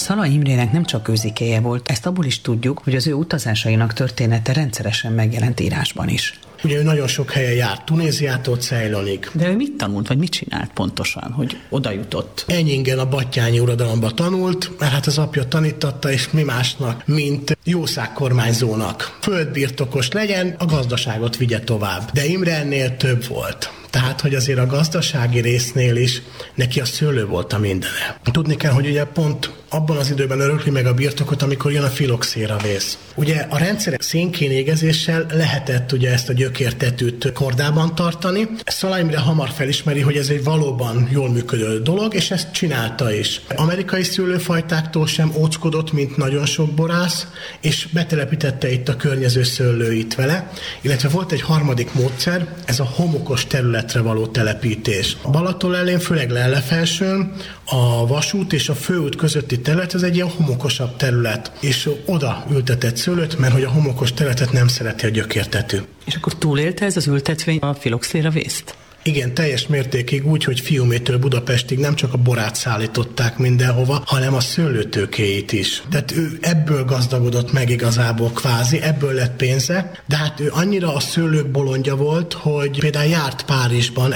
Szalai Imrének nem csak őzikéje volt, ezt abból is tudjuk, hogy az ő utazásainak története rendszeresen megjelent írásban is. Ugye ő nagyon sok helyen járt, Tunéziától Ceylonig. De ő mit tanult, vagy mit csinált pontosan, hogy oda jutott? Enyingen a battyányi uradalomba tanult, mert hát az apja tanítatta, és mi másnak, mint jószágkormányzónak. Földbirtokos legyen, a gazdaságot vigye tovább. De Imre ennél több volt. Tehát, hogy azért a gazdasági résznél is neki a szőlő volt a mindene. Tudni kell, hogy ugye pont abban az időben örökli meg a birtokot, amikor jön a filoxéravész. Ugye a rendszerek szénkén égezéssel lehetett ugye ezt a gyökértetőt kordában tartani. Szalai Imre hamar felismeri, hogy ez egy valóban jól működő dolog, és ezt csinálta is. Amerikai szőlőfajtáktól sem óckodott, mint nagyon sok borász, és betelepítette itt a környező szőlőit vele, illetve volt egy harmadik módszer, ez a homokos területre való telepítés. A Balaton ellén, főleg Lellefelsőn, a vasút és a főút közötti terület, ez egy ilyen homokosabb terület, és oda ültetett szőlőt, mert hogy a homokos területet nem szereti a gyökértető. És akkor túlélte ez az ültetvény a filoxéravészt? Igen, teljes mértékig úgy, hogy Fiumétől Budapestig nem csak a borát szállították mindenhova, hanem a szőlőtőkéit is. Tehát ő ebből gazdagodott meg igazából kvázi, ebből lett pénze, de hát ő annyira a szőlők bolondja volt, hogy például járt Párizsban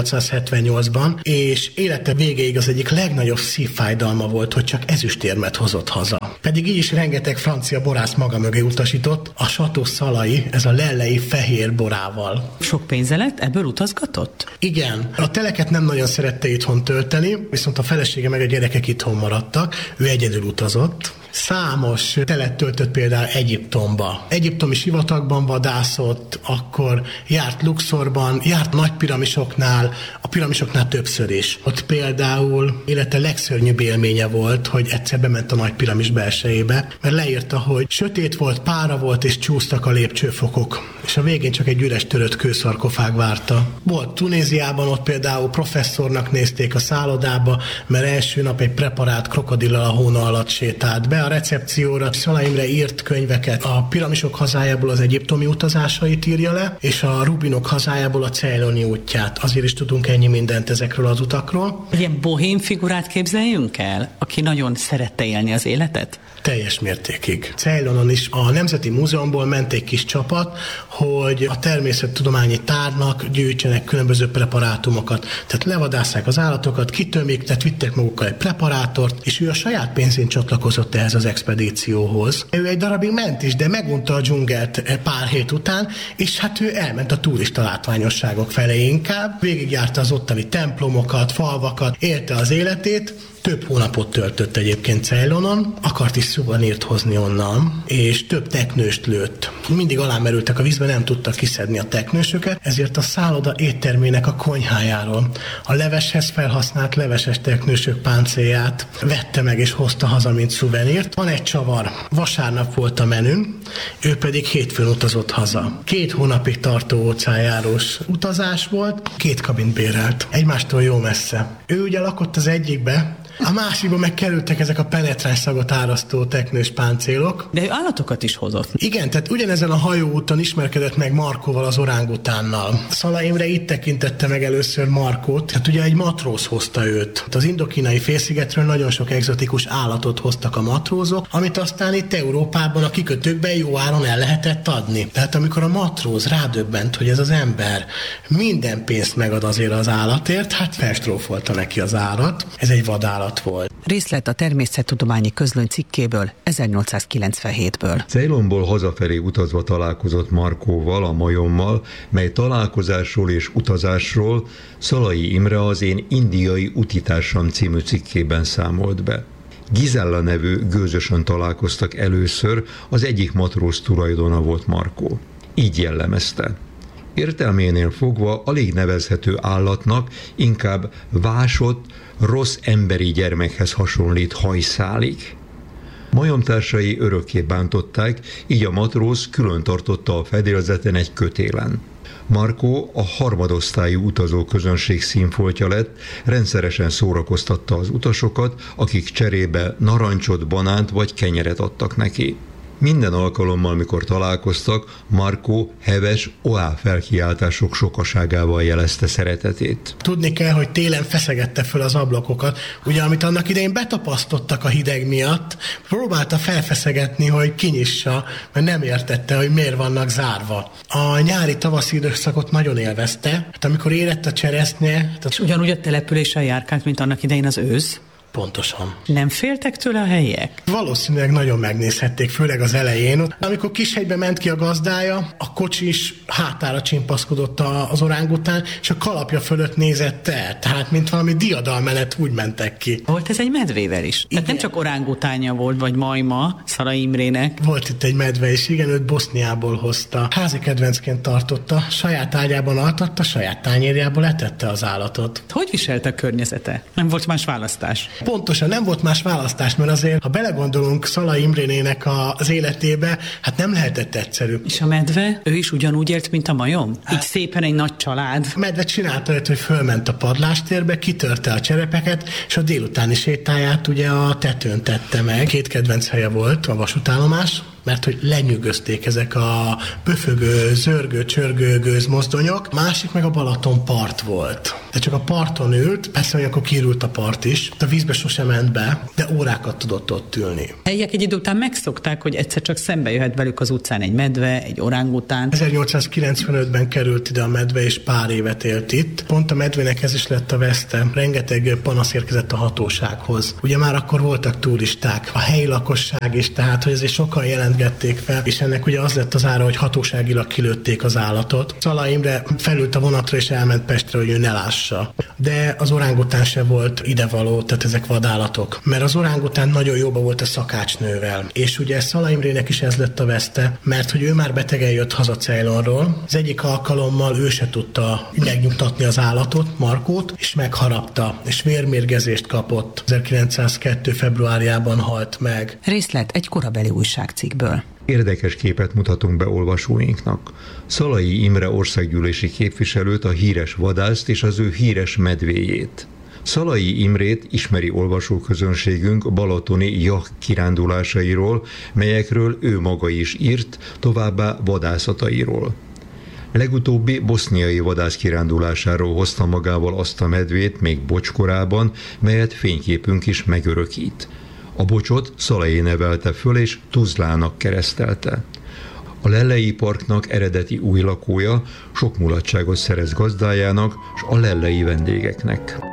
1878-ban, és élete végéig az egyik legnagyobb szívfájdalma volt, hogy csak ezüstérmet hozott haza. Pedig így is rengeteg francia borász maga mögé utasított, a Chateau Szalai, ez a lellei fehér borával. Sok pénze lett, ebből utazgatott? Igen. A teleket nem nagyon szerette itthon tölteni, viszont a felesége meg a gyerekek itthon maradtak, ő egyedül utazott. Számos telet töltött például Egyiptomba. Egyiptomi sivatagban vadászott, akkor járt Luxorban, járt nagy piramisoknál, a piramisoknál többször is. Ott például élete legszörnyűbb élménye volt, hogy egyszer bement a nagy piramis belsejébe, mert leírta, hogy sötét volt, pára volt és csúsztak a lépcsőfokok, és a végén csak egy üres törött kőszarkofág várta. Volt Tunéziában, ott például professzornak nézték a szállodába, mert első nap egy preparált krokodillal a hóna alatt sétált be a recepcióra. Szalai Imre írt könyveket, a piramisok hazájából az egyiptomi utazásait írja le, és a rubinok hazájából a ceyloni útját. Azért is tudunk ennyi mindent ezekről az utakról. Ilyen bohém figurát képzeljünk el, aki nagyon szerette élni az életet? Teljes mértékig. Ceylonon is a Nemzeti Múzeumból ment egy kis csapat, hogy a természettudományi tárnak gyűjtsenek különböző preparátumokat. Tehát levadásszák az állatokat, kitömik, tehát vittek magukkal egy preparátort, és ő a saját pénzén csatlakozott ehhez az expedícióhoz. Ő egy darabig ment is, de megunta a dzsungelt pár hét után, és hát ő elment a turista látványosságok felé inkább. Végigjárta az ottani templomokat, falvakat, élte az életét. Több hónapot töltött egyébként Ceylonon, akart is szuvenírt hozni onnan, és több teknőst lőtt. Mindig alámerültek a vízbe, nem tudtak kiszedni a teknősöket, ezért a szálloda éttermének a konyhájáról a leveshez felhasznált leveses teknősök páncélját vette meg és hozta haza, mint szuvenírt. Van egy csavar, vasárnap volt a menün, ő pedig hétfőn utazott haza. 2 hónapig tartó óceánjárós utazás volt, 2 kabint bérelt, egymástól jó messze. Ő ugye lakott az egyikbe, a másikban meg kerültek ezek a penetráns szagot árasztó teknős páncélok. De ő állatokat is hozott. Igen, tehát ugyanezen a hajóúton ismerkedett meg Markóval, az orángutánnal. Szalai Imre itt tekintette meg először Markót, hát ugye egy matróz hozta őt. Az indokínai félszigetről nagyon sok egzotikus állatot hoztak a matrózok, amit aztán itt Európában a kikötőkben jó áron el lehetett adni. Tehát amikor a matróz rádöbbent, hogy ez az ember minden pénzt megad azért az állatért, hát felstrófolta neki az árat. Ez egy vadállat volt. Részlet a Természettudományi Közlöny cikkéből 1897-ből. Ceylonból hazafelé utazva találkozott Markóval, a majommal, mely találkozásról és utazásról Szalai Imre az Én indiai utitársam című cikkében számolt be. Gizella nevű gőzösön találkoztak először, az egyik matróz tulajdona volt Markó. Így jellemezte. Értelménél fogva alig nevezhető állatnak, inkább vásott, rossz emberi gyermekhez hasonlít hajszálig. Majomtársai örökké bántották, így a matróz külön tartotta a fedélzeten egy kötélen. Markó a harmadosztályú utazóközönség színfoltja lett, rendszeresen szórakoztatta az utasokat, akik cserébe narancsot, banánt vagy kenyeret adtak neki. Minden alkalommal, mikor találkoztak, Markó heves oá felkiáltások sokaságával jelezte szeretetét. Tudni kell, hogy télen feszegette föl az ablakokat, ugye amit annak idején betapasztottak a hideg miatt, próbálta felfeszegetni, hogy kinyissa, mert nem értette, hogy miért vannak zárva. A nyári-tavaszi időszakot nagyon élvezte, hát amikor érett a cseresznye... És ugyanúgy a településen járkált, mint annak idején az ősz? Pontosan. Nem féltek tőle a helyiek? Valószínűleg nagyon megnézhették, főleg az elején. Amikor Kishegybe ment ki a gazdája, a kocsi is hátára csimpaszkodott az orángután, és a kalapja fölött nézett el. Tehát, mint valami diadalmenet, úgy mentek ki. Volt ez egy medvével is? Tehát nem csak orángutánja volt, vagy majma Szalai Imrének. Volt itt egy medve is, igen, őt Boszniából hozta. Házi kedvencként tartotta, saját ágyában altatta, saját tányérjából etette az állatot. Hogy viselte a környezete? Nem volt más választás? Pontosan, nem volt más választás, mert azért, ha belegondolunk Szalai Imrénének az életébe, hát nem lehetett egyszerű. És a medve? Ő is ugyanúgy élt, mint a majom? Így szépen egy nagy család? A medve csinálta, hogy fölment a padlástérbe, kitörte a cserepeket, és a délutáni sétáját ugye a tetőn tette meg. 2 kedvenc helye volt a vasútállomás, mert hogy lenyűgözték ezek a pöfögő, zörgő, csörgő gőzmozdonyok. Másik meg a Balaton part volt. De csak a parton ült, persze, hogy akkor kiürült a part is, a vízbe sosem ment be, de órákat tudott ott ülni. Helyiek egy idő után megszokták, hogy egyszer csak szembe jöhet velük az utcán egy medve, egy orángután. 1895-ben került ide a medve, és pár évet élt itt. Pont a medvének ez is lett a veszte. Rengeteg panasz érkezett a hatósághoz. Ugye már akkor voltak turisták, a helyi lakosság is, tehát hogy ezért sokan jelentgették fel, és ennek ugye az lett az ára, hogy hatóságilag kilőtték az állatot. Szalai Imre felült a vonatra, és elment Pestre, hogy ő ne lássa. De az orángután se volt idevaló, tehát ezek vadállatok. Mert az orángután nagyon jóba volt a szakácsnővel. És ugye Szalai Imrének is ez lett a veszte, mert hogy ő már betegen jött haza Ceylonról. Az egyik alkalommal ő se tudta megnyugtatni az állatot, Markót, és megharapta, és vérmérgezést kapott. 1902. februárjában halt meg. Részlet egy korabeli újságcikkből. Érdekes képet mutatunk be olvasóinknak. Szalai Imre országgyűlési képviselőt, a híres vadászt és az ő híres medvéjét. Szalai Imrét ismeri olvasóközönségünk balatoni jacht kirándulásairól, melyekről ő maga is írt, továbbá vadászatairól. Legutóbbi boszniai vadász kirándulásáról hozta magával azt a medvét még bocskorában, melyet fényképünk is megörökít. A bocsot Szalai nevelte föl és Tuzlának keresztelte. A Lellei Parknak eredeti új lakója sok mulatságot szerez gazdájának s a lellei vendégeknek.